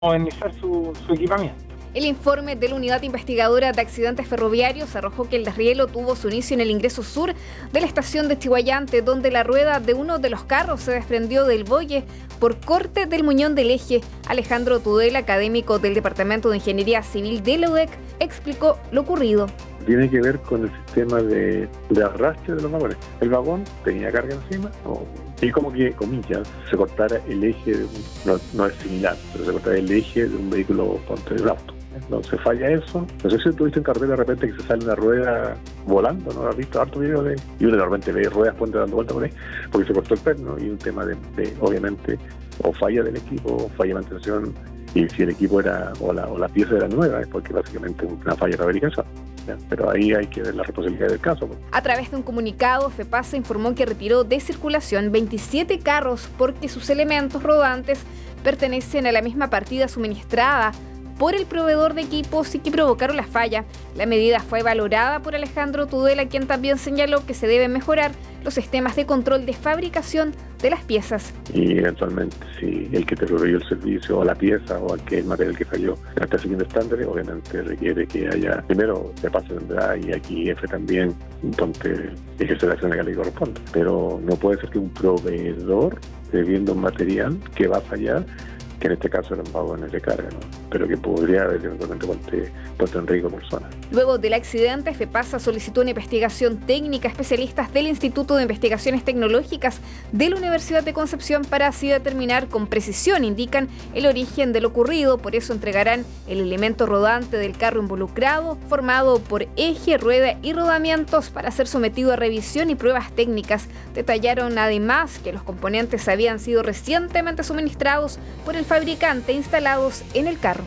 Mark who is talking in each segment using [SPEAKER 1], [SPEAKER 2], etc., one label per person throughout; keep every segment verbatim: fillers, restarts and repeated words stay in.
[SPEAKER 1] modernizar su, su equipamiento.
[SPEAKER 2] El informe de la Unidad Investigadora de Accidentes Ferroviarios arrojó que el desrielo tuvo su inicio en el ingreso sur de la estación de Chihuayante, donde la rueda de uno de los carros se desprendió del boye por corte del muñón del eje. Alejandro Tudela, académico del Departamento de Ingeniería Civil de la U D E C, explicó lo ocurrido.
[SPEAKER 3] Tiene que ver con el sistema de, de arrastre de los vagones. El vagón tenía carga encima, o, y como que, comillas, se cortara el eje, de un, no, no es similar, pero se cortara el eje de un vehículo contra el auto. Entonces falla eso. No sé si tuviste en carretera de repente que se sale una rueda volando, ¿no? ¿Has visto harto video de...? Y uno de repente ve ruedas puentes dando vuelta por ahí, porque se cortó el perno, y un tema de, de obviamente, o falla del equipo, o falla de mantención, y si el equipo era, o la, o la pieza era nueva, es porque básicamente una falla de fabricación. ¿Ya? Pero ahí hay que ver la responsabilidad del caso. Pues.
[SPEAKER 2] A través de un comunicado, FEPASA informó que retiró de circulación veintisiete carros porque sus elementos rodantes pertenecen a la misma partida suministrada por el proveedor de equipos y que provocaron la falla. La medida fue valorada por Alejandro Tudela, quien también señaló que se deben mejorar los sistemas de control de fabricación de las piezas.
[SPEAKER 3] Y eventualmente, si el que te proveyó el servicio o la pieza o aquel material que falló no está siguiendo estándares, obviamente requiere que haya, primero, se pase vendrá y aquí F también, entonces ejerce la acción legal que corresponde. Pero no puede ser que un proveedor esté viendo un material que va a fallar, que en este caso eran vagones de carga, ¿no? Pero que podría haber eventualmente puesto en riesgo personas.
[SPEAKER 2] Luego del accidente, FEPASA solicitó una investigación técnica a especialistas del Instituto de Investigaciones Tecnológicas de la Universidad de Concepción para así determinar con precisión, indican, el origen de lo ocurrido. Por eso entregarán el elemento rodante del carro involucrado, formado por eje, rueda y rodamientos, para ser sometido a revisión y pruebas técnicas. Detallaron además que los componentes habían sido recientemente suministrados por el fabricante instalados en el carro.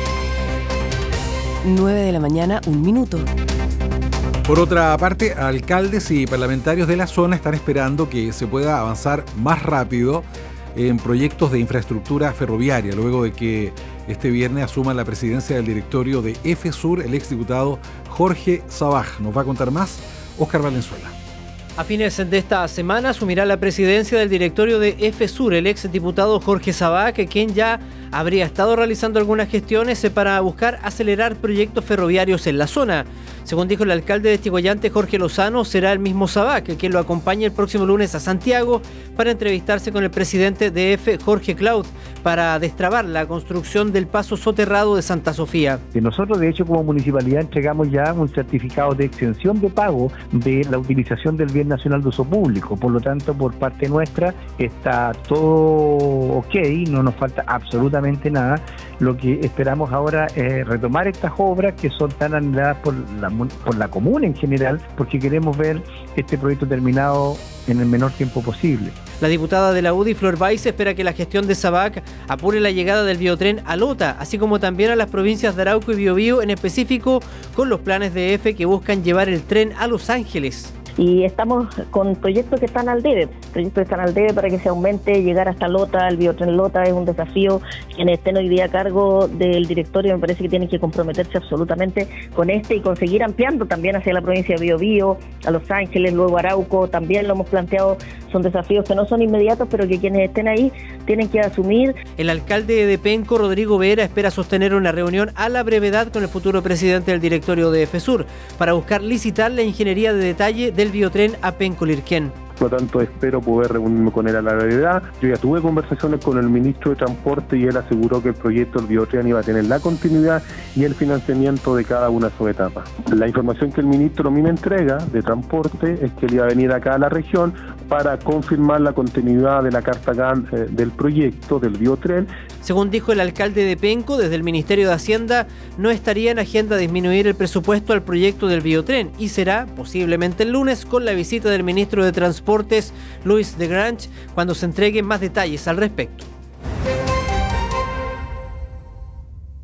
[SPEAKER 4] nueve de la mañana, un minuto.
[SPEAKER 5] Por otra parte, alcaldes y parlamentarios de la zona están esperando que se pueda avanzar más rápido en proyectos de infraestructura ferroviaria, luego de que este viernes asuma la presidencia del directorio de EFESUR el exdiputado Jorge Sabaj. Nos va a contar más Óscar Valenzuela.
[SPEAKER 6] A fines de esta semana asumirá la presidencia del directorio de EFESUR el exdiputado Jorge Sabaj, quien ya habría estado realizando algunas gestiones para buscar acelerar proyectos ferroviarios en la zona. Según dijo el alcalde de Chihuayante, Jorge Lozano, será el mismo Sabaj quien lo acompañe el próximo lunes a Santiago para entrevistarse con el presidente de E F E, Jorge Clauth, para destrabar la construcción del paso soterrado de Santa Sofía.
[SPEAKER 7] Nosotros, de hecho, como municipalidad entregamos ya un certificado de exención de pago de la utilización del bien nacional de uso público. Por lo tanto, por parte nuestra está todo ok, no nos falta absolutamente nada. Lo que esperamos ahora es retomar estas obras que son tan anheladas por la, por la comuna en general, porque queremos ver este proyecto terminado en el menor tiempo posible.
[SPEAKER 6] La diputada de la U D I, Flor Baiz, espera que la gestión de Sabaj apure la llegada del biotren a Lota, así como también a las provincias de Arauco y Biobío, en específico con los planes de E F E que buscan llevar el tren a Los Ángeles.
[SPEAKER 8] Y estamos con proyectos que están al debe, proyectos que están al debe para que se aumente, llegar hasta Lota. El biotren Lota es un desafío. Quienes estén hoy día a cargo del directorio me parece que tienen que comprometerse absolutamente con este y conseguir ampliando también hacia la provincia de Biobío, a Los Ángeles, luego Arauco, también lo hemos planteado. Son desafíos que no son inmediatos, pero que quienes estén ahí tienen que asumir.
[SPEAKER 6] El alcalde de Penco, Rodrigo Vera, espera sostener una reunión a la brevedad con el futuro presidente del directorio de EFESUR para buscar licitar la ingeniería de detalle del biotren a Penco-Lirquén.
[SPEAKER 3] Por lo tanto, espero poder reunirme con él a la brevedad. Yo ya tuve conversaciones con el ministro de Transporte y él aseguró que el proyecto del biotren iba a tener la continuidad y el financiamiento de cada una de sus etapas. La información que el ministro a mí me entrega de Transporte es que él iba a venir acá a la región para confirmar la continuidad de la carta G A N eh, del proyecto del biotren.
[SPEAKER 6] Según dijo el alcalde de Penco, desde el Ministerio de Hacienda no estaría en agenda disminuir el presupuesto al proyecto del biotren y será posiblemente el lunes con la visita del ministro de Transportes, Luis de Grange, cuando se entreguen más detalles al respecto.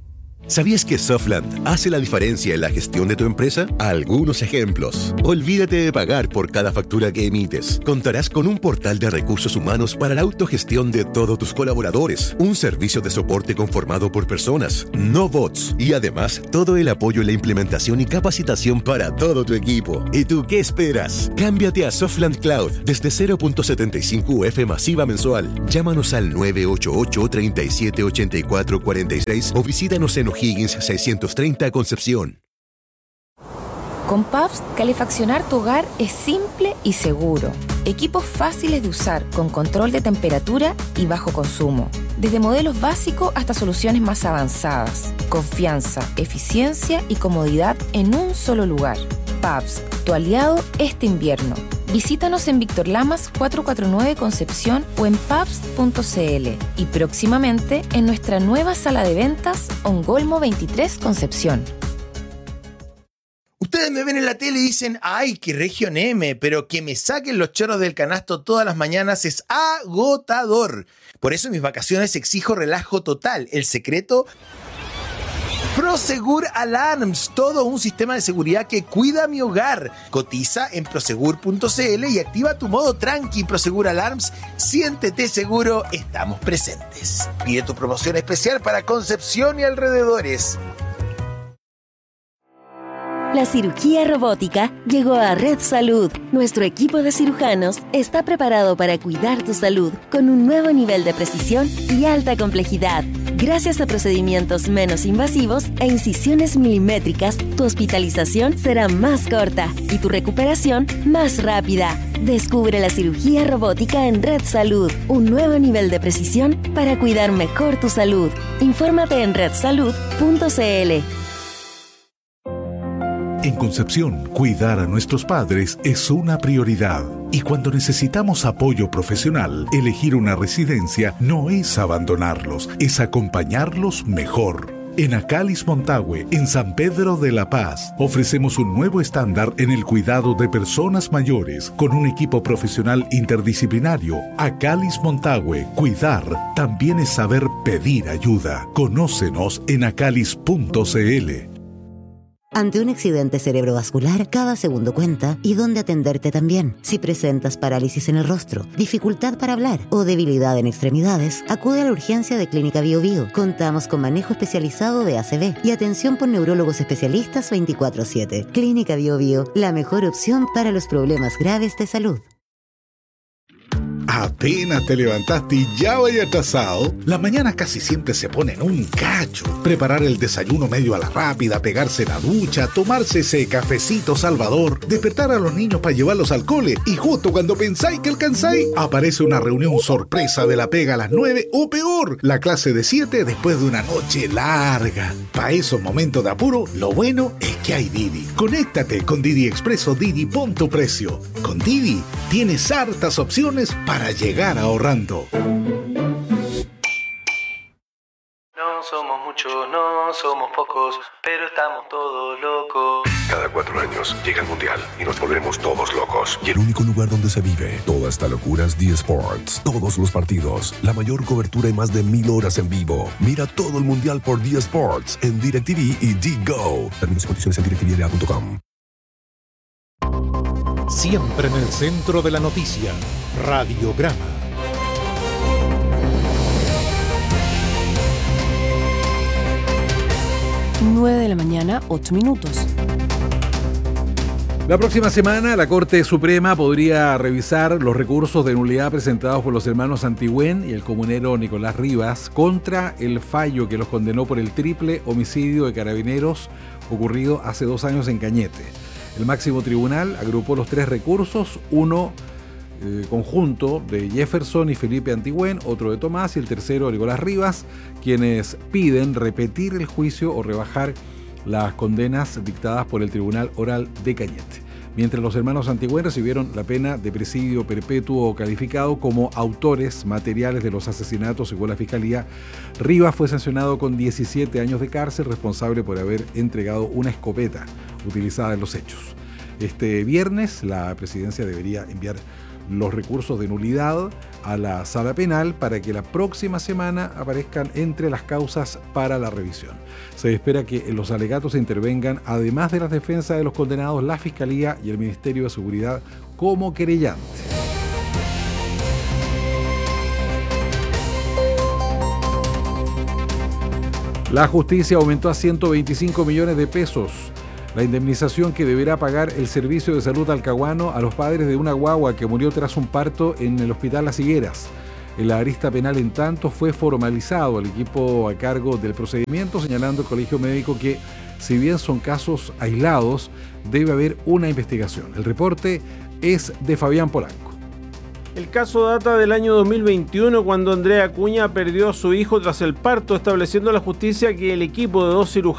[SPEAKER 9] ¿Sabías que Softland hace la diferencia en la gestión de tu empresa? Algunos ejemplos. Olvídate de pagar por cada factura que emites. Contarás con un portal de recursos humanos para la autogestión de todos tus colaboradores, un servicio de soporte conformado por personas, no bots, y además todo el apoyo en la implementación y capacitación para todo tu equipo. ¿Y tú qué esperas? Cámbiate a Softland Cloud desde cero punto setenta y cinco U F masiva mensual. Llámanos al nueve ocho ocho, tres siete, ocho cuatro cuatro seis o visítanos en O'Higgins seiscientos treinta Concepción.
[SPEAKER 10] Con Pabst, calefaccionar tu hogar es simple y seguro. Equipos fáciles de usar, con control de temperatura y bajo consumo. Desde modelos básicos hasta soluciones más avanzadas. Confianza, eficiencia y comodidad en un solo lugar. Pabst, tu aliado este invierno. Visítanos en Víctor Lamas cuatrocientos cuarenta y nueve Concepción o en pabst punto c l y próximamente en nuestra nueva sala de ventas Ongolmo veintitrés Concepción.
[SPEAKER 11] Ustedes me ven en la tele y dicen, ay, qué Región M, pero que me saquen los choros del canasto todas las mañanas es agotador. Por eso en mis vacaciones exijo relajo total. El secreto... Prosegur Alarms, todo un sistema de seguridad que cuida mi hogar. Cotiza en prosegur punto c l y activa tu modo tranqui. Prosegur Alarms, siéntete seguro, estamos presentes. Pide tu promoción especial para Concepción y alrededores.
[SPEAKER 12] La cirugía robótica llegó a Red Salud. Nuestro equipo de cirujanos está preparado para cuidar tu salud con un nuevo nivel de precisión y alta complejidad. Gracias a procedimientos menos invasivos e incisiones milimétricas, tu hospitalización será más corta y tu recuperación más rápida. Descubre la cirugía robótica en Red Salud, un nuevo nivel de precisión para cuidar mejor tu salud. Infórmate en red salud punto c l.
[SPEAKER 13] En Concepción, cuidar a nuestros padres es una prioridad. Y cuando necesitamos apoyo profesional, elegir una residencia no es abandonarlos, es acompañarlos mejor. En Acalis Montague, en San Pedro de la Paz, ofrecemos un nuevo estándar en el cuidado de personas mayores con un equipo profesional interdisciplinario. Acalis Montague, cuidar también es saber pedir ayuda. Conócenos en acalis punto c l.
[SPEAKER 14] Ante un accidente cerebrovascular, cada segundo cuenta y dónde atenderte también. Si presentas parálisis en el rostro, dificultad para hablar o debilidad en extremidades, acude a la urgencia de Clínica Bio Bio. Contamos con manejo especializado de A C V y atención por neurólogos especialistas veinticuatro siete. Clínica Bio Bio, la mejor opción para los problemas graves de salud.
[SPEAKER 13] Apenas te levantaste y ya vaya atrasado. Las mañanas casi siempre se ponen un cacho. Preparar el desayuno medio a la rápida, pegarse la ducha, tomarse ese cafecito salvador, despertar a los niños para llevarlos al cole y justo cuando pensáis que alcanzáis, aparece una reunión sorpresa de la pega a las nueve o peor, la clase de siete después de una noche larga. Para esos momentos de apuro, lo bueno es que hay Didi. Conéctate con Didi Expreso Didi, pon tu precio. Con Didi tienes hartas opciones para llegar ahorrando.
[SPEAKER 15] No somos muchos, no somos pocos, pero estamos todos locos.
[SPEAKER 16] Cada cuatro años llega el Mundial y nos volvemos todos locos. Y el único lugar donde se vive toda esta locura es D Sports. Todos los partidos, la mayor cobertura y más de mil horas en vivo. Mira todo el Mundial por D Sports en DirecTV y D-Go. Términos y condiciones en direct t v l a punto com.
[SPEAKER 17] Siempre en el centro de la noticia, Radiograma.
[SPEAKER 4] nueve de la mañana, ocho minutos.
[SPEAKER 5] La próxima semana la Corte Suprema podría revisar los recursos de nulidad presentados por los hermanos Antigüén y el comunero Nicolás Rivas contra el fallo que los condenó por el triple homicidio de carabineros ocurrido hace dos años en Cañete. El máximo tribunal agrupó los tres recursos, uno eh, conjunto de Jefferson y Felipe Antigüén, otro de Tomás y el tercero de Nicolás Rivas, quienes piden repetir el juicio o rebajar las condenas dictadas por el Tribunal Oral de Cañete. Mientras los hermanos Antigüén recibieron la pena de presidio perpetuo calificado como autores materiales de los asesinatos según la Fiscalía, Rivas fue sancionado con diecisiete años de cárcel, responsable por haber entregado una escopeta utilizada en los hechos. Este viernes la presidencia debería enviar los recursos de nulidad a la sala penal para que la próxima semana aparezcan entre las causas para la revisión. Se espera que en los alegatos se intervengan, además de las defensas de los condenados, la Fiscalía y el Ministerio de Seguridad como querellante. La justicia aumentó a ciento veinticinco millones de pesos la indemnización que deberá pagar el Servicio de Salud Talcahuano a los padres de una guagua que murió tras un parto en el Hospital Las Higueras. En la arista penal, en tanto, fue formalizado el equipo a cargo del procedimiento, señalando el Colegio Médico que, si bien son casos aislados, debe haber una investigación. El reporte es de Fabián Polanco.
[SPEAKER 18] El caso data del año dos mil veintiuno, cuando Andrea Acuña perdió a su hijo tras el parto, estableciendo la justicia que el equipo de dos cirujanos